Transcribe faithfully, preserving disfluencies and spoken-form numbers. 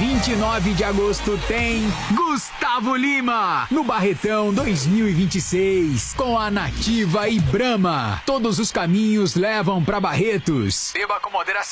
vinte e nove de agosto tem Gustavo Lima no Barretão dois mil e vinte e seis com a Nativa e Brahma. Todos os caminhos levam pra Barretos. Beba com moderação.